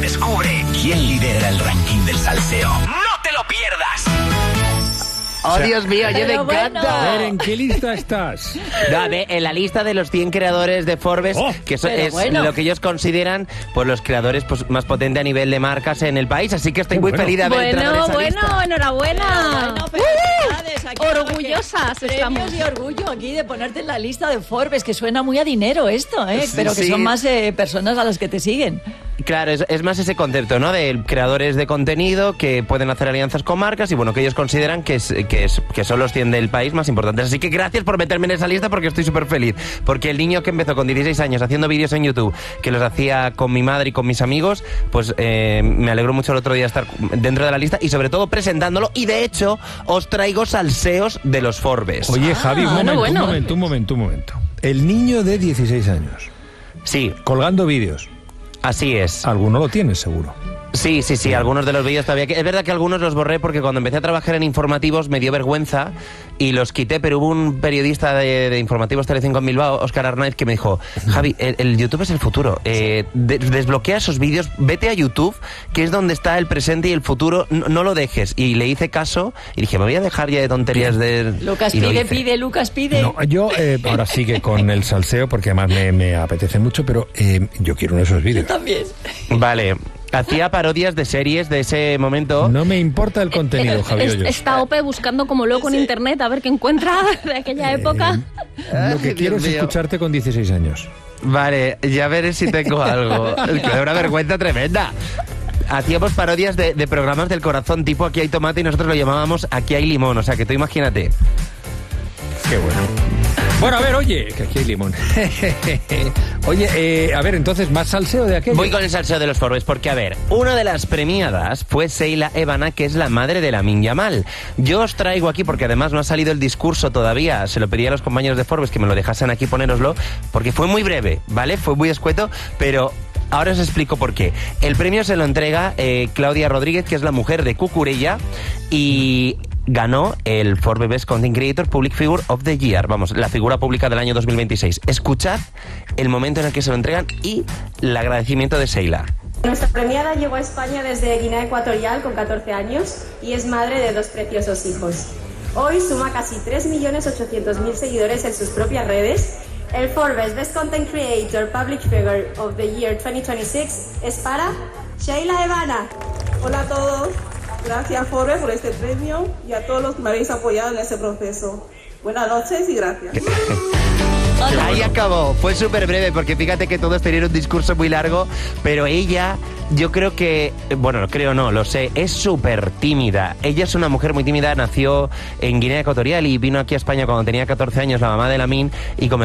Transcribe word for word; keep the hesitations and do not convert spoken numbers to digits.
y descubre quién lidera el ranking del salseo. ¡No te lo pierdas! ¡Oh, O sea, Dios mío, oye, me pero encanta! bueno. A ver, ¿en qué lista estás? No, de- en la lista de los cien creadores de Forbes, Oh, que eso pero es bueno. lo que ellos consideran pues los creadores pues, más potentes a nivel de marcas en el país. Así que estoy Qué muy bueno. feliz de haber entrado en Bueno, esa bueno, lista. enhorabuena. Bueno, felicidades, aquí Orgullosas premios estamos. y orgullo aquí de ponerte en la lista de Forbes, que suena muy a dinero esto, ¿eh? Sí, Pero que sí. son más eh, personas a las que te siguen. Claro, es, es más ese concepto, ¿no? De creadores de contenido que pueden hacer alianzas con marcas y bueno, que ellos consideran que, es, que, es, que son los cien del país más importantes. Así que gracias por meterme en esa lista porque estoy súper feliz. Porque el niño que empezó con dieciséis años haciendo vídeos en YouTube, que los hacía con mi madre y con mis amigos, pues eh, me alegró mucho el otro día estar dentro de la lista y sobre todo presentándolo. Y de hecho, os traigo salseos de los Forbes. Oye, Javi, un bueno, momento, bueno. un momento, un momento, un momento. El niño de dieciséis años, Sí, colgando vídeos. así es. Alguno lo tienes, seguro. Sí, sí, sí, algunos de los vídeos todavía... que- Es verdad que algunos los borré porque cuando empecé a trabajar en informativos me dio vergüenza y los quité, pero hubo un periodista de, de Informativos Telecinco en Bilbao, Óscar Arnaiz, que me dijo, Javi, el, el YouTube es el futuro, eh, de- desbloquea esos vídeos, vete a YouTube, que es donde está el presente y el futuro, no, no lo dejes. Y le hice caso y dije, me voy a dejar ya de tonterías de... Lucas y lo pide, hice. pide, Lucas pide. No, yo eh, ahora sigue con el salseo porque además me, me apetece mucho, pero eh, yo quiero uno de esos vídeos. También. Vale, hacía parodias de series de ese momento. No me importa el contenido, Javi Es- Hoyos. está Ope buscando como loco en internet a ver qué encuentra de aquella época. Lo que Ay, quiero Dios es mío. escucharte con dieciséis años. Vale, ya veré si tengo algo. Que da una vergüenza tremenda. Hacíamos parodias de, de programas del corazón, tipo Aquí hay tomate y nosotros lo llamábamos Aquí hay limón. O sea, que tú imagínate. Qué bueno. Bueno, a ver, oye, que aquí hay limón. Oye, eh, a ver, entonces, ¿más salseo de aquello? Voy con el salseo de los Forbes porque, a ver, una de las premiadas fue Sheila Evana, que es la madre de Lamine Yamal. Yo os traigo aquí, porque además no ha salido el discurso todavía, se lo pedí a los compañeros de Forbes que me lo dejasen aquí ponéroslo, porque fue muy breve, ¿vale? Fue muy escueto, pero... Ahora os explico por qué. El premio se lo entrega eh, Claudia Rodríguez, que es la mujer de Cucurella, y ganó el Forbes Best Content Creator Public Figure of the Year, vamos, la figura pública del año dos mil veintiséis. Escuchad el momento en el que se lo entregan y el agradecimiento de Sheila. Nuestra premiada llegó a España desde Guinea Ecuatorial con catorce años y es madre de dos preciosos hijos. Hoy suma casi tres millones ochocientos mil seguidores en sus propias redes. El Forbes Best Content Creator Public Figure of the Year veinte veintiséis es para Sheila Evana. Hola a todos, gracias Forbes por este premio y a todos los que me habéis apoyado en este proceso. Buenas noches y gracias. Ahí acabó, fue súper breve porque fíjate que todos tenían un discurso muy largo, pero ella, yo creo que, bueno, creo no, lo sé, es súper tímida. Ella es una mujer muy tímida, nació en Guinea Ecuatorial y vino aquí a España cuando tenía catorce años, la mamá de Lamine, y comenzó